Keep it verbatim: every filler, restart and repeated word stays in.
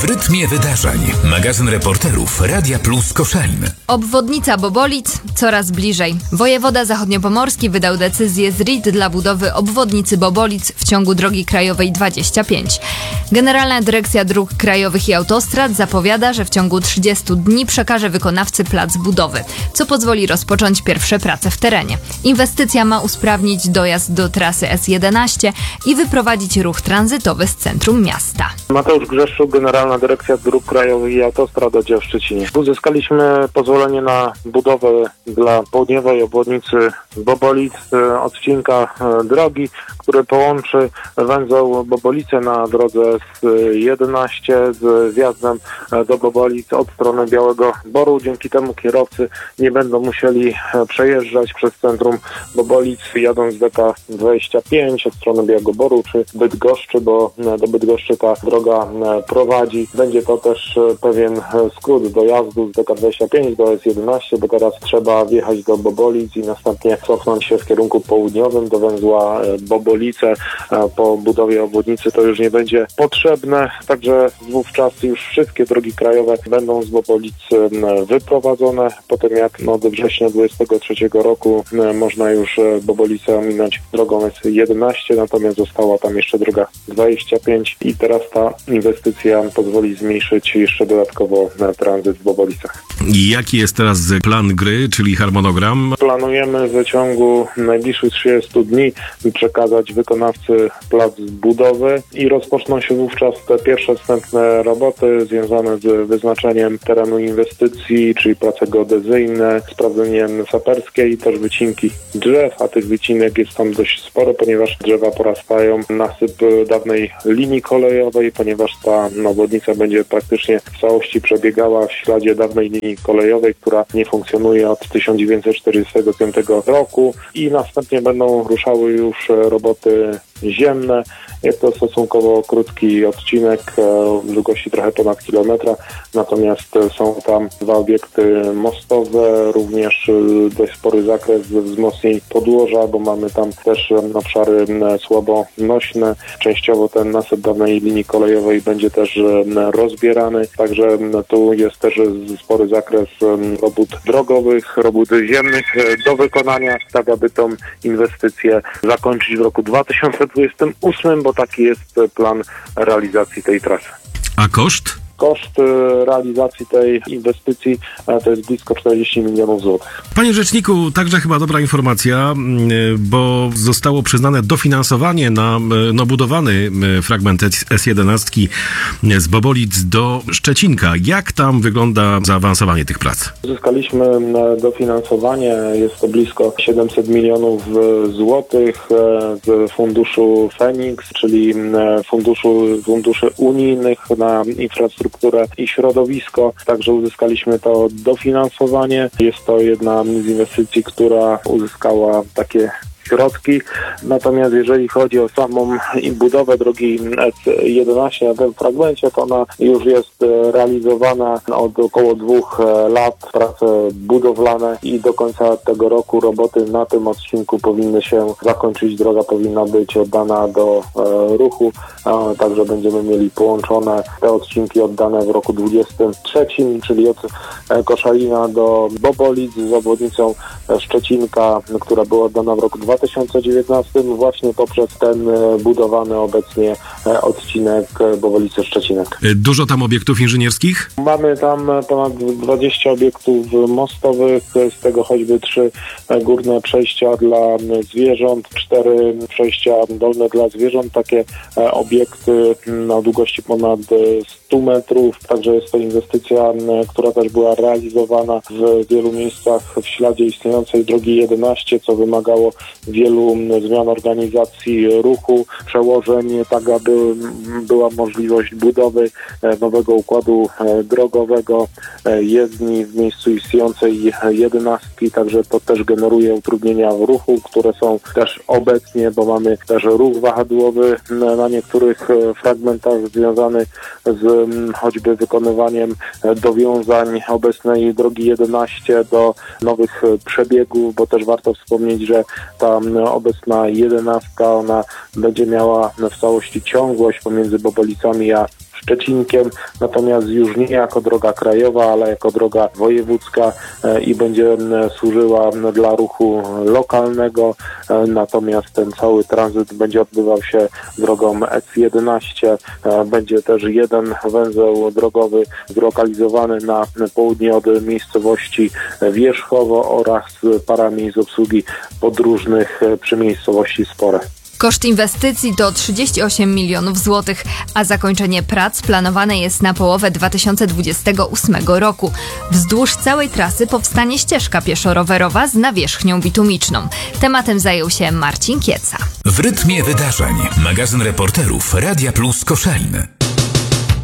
W rytmie wydarzeń. Magazyn reporterów Radia Plus Koszalin. Obwodnica Bobolic coraz bliżej. Wojewoda zachodniopomorski wydał decyzję z R I T dla budowy obwodnicy Bobolic w ciągu drogi krajowej dwadzieścia pięć. Generalna Dyrekcja Dróg Krajowych i Autostrad zapowiada, że w ciągu trzydziestu dni przekaże wykonawcy plac budowy, co pozwoli rozpocząć pierwsze prace w terenie. Inwestycja ma usprawnić dojazd do trasy S jedenaście i wyprowadzić ruch tranzytowy z centrum miasta. Mateusz Grzeszczuk, Generalna Dyrekcja Dróg Krajowych i Autostrad, oddział w Szczecinie. Uzyskaliśmy pozwolenie na budowę dla południowej obwodnicy Bobolic, odcinka drogi, który połączy węzeł Bobolice na drodze S jedenaście z wjazdem do Bobolic od strony Białego Boru. Dzięki temu kierowcy nie będą musieli przejeżdżać przez centrum Bobolic, jadąc z D K dwadzieścia pięć od strony Białego Boru czy Bydgoszczy, bo do Bydgoszczy ta droga prowadzi. Będzie to też pewien skrót dojazdu z D K dwadzieścia pięć do S jedenaście, bo teraz trzeba wjechać do Bobolic i następnie cofnąć się w kierunku południowym do węzła Bobolice. Po budowie obwodnicy to już nie będzie potrzebne, także wówczas już wszystkie drogi krajowe będą z Bobolic wyprowadzone. Potem jak no, do września dwudziestego trzeciego roku można już Bobolicę ominąć drogą S jedenaście, natomiast została tam jeszcze droga dwadzieścia pięć i teraz ta inwestycja pozwoli zmniejszyć jeszcze dodatkowo tranzyt w Bobolicach. I jaki jest teraz plan gry, czyli harmonogram? Planujemy w ciągu najbliższych trzydziestu dni przekazać wykonawcy plac budowy i rozpoczną się wówczas te pierwsze wstępne roboty związane z wyznaczeniem terenu inwestycji, czyli prace geodezyjne, sprawdzeniem saperskie i też wycinki drzew, a tych wycinek jest tam dość sporo, ponieważ drzewa porastają nasyp dawnej linii kolejowej, ponieważ ta obwodnica będzie praktycznie w całości przebiegała w śladzie dawnej linii kolejowej, która nie funkcjonuje od tysiąc dziewięćset czterdziestego piątego roku i następnie będą ruszały już roboty ziemne. Jest to stosunkowo krótki odcinek o długości trochę ponad kilometra, natomiast są tam dwa obiekty mostowe, również dość spory zakres wzmocnień podłoża, bo mamy tam też obszary słabonośne. Częściowo ten nasyp dawnej linii kolejowej będzie też rozbierany, także tu jest też spory zakres robót drogowych, robót ziemnych do wykonania, tak aby tą inwestycję zakończyć w roku dwa tysiące dwudziestym ósmym, bo taki jest plan realizacji tej trasy. A koszt? Koszt realizacji tej inwestycji to jest blisko czterdzieści milionów złotych. Panie rzeczniku, także chyba dobra informacja, bo zostało przyznane dofinansowanie na no, budowany fragment S jedenaście z Bobolic do Szczecinka. Jak tam wygląda zaawansowanie tych prac? Uzyskaliśmy dofinansowanie, jest to blisko siedemset milionów złotych z funduszu Feniks, czyli funduszu, funduszy unijnych na infrastrukturę i środowisko, także uzyskaliśmy to dofinansowanie. Jest to jedna z inwestycji, która uzyskała takie środki. Natomiast jeżeli chodzi o samą budowę drogi S jedenaście na tym fragmencie, to ona już jest realizowana od około dwóch lat. Prace budowlane i do końca tego roku roboty na tym odcinku powinny się zakończyć. Droga powinna być oddana do e, ruchu, e, także będziemy mieli połączone te odcinki oddane w roku dwudziestym trzecim, czyli od e, Koszalina do Bobolic z obwodnicą Szczecinka, która była oddana w roku dwa tysiące dziewiętnastym właśnie poprzez ten budowany obecnie odcinek Bobolice-Szczecinek. Dużo tam obiektów inżynierskich? Mamy tam ponad dwadzieścia obiektów mostowych, z tego choćby trzy górne przejścia dla zwierząt, cztery przejścia dolne dla zwierząt, takie obiekty na długości ponad stu metrów, także jest to inwestycja, która też była realizowana w wielu miejscach w śladzie istniejącej drogi jedenaście, co wymagało wielu zmian organizacji ruchu, przełożeń, tak aby była możliwość budowy nowego układu drogowego, jezdni w miejscu istniejącej jedenastki, także to też generuje utrudnienia w ruchu, które są też obecnie, bo mamy też ruch wahadłowy na niektórych fragmentach związany z choćby wykonywaniem dowiązań obecnej drogi jedenaście do nowych przebiegów, bo też warto wspomnieć, że ta obecna jedenastka, ona będzie miała w całości ciągłość pomiędzy Bobolicami a Szczecinkiem, natomiast już nie jako droga krajowa, ale jako droga wojewódzka i będzie służyła dla ruchu lokalnego, natomiast ten cały tranzyt będzie odbywał się drogą S jedenaście. Będzie też jeden węzeł drogowy zlokalizowany na południe od miejscowości Wierzchowo oraz para miejsc obsługi podróżnych przy miejscowości Spore. Koszt inwestycji to trzydzieści osiem milionów złotych, a zakończenie prac planowane jest na połowę dwa tysiące dwudziestego ósmego roku. Wzdłuż całej trasy powstanie ścieżka pieszo-rowerowa z nawierzchnią bitumiczną. Tematem zajął się Marcin Kieca. W rytmie wydarzeń. Magazyn reporterów Radia Plus Koszalin.